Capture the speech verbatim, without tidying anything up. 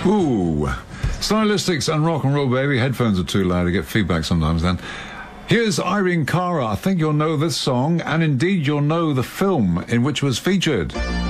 Ooh. Stylistics and Rock and Roll Baby. Headphones are too loud. I get feedback sometimes then. Here's Irene Cara. I think you'll know this song, and indeed you'll know the film in which it was featured.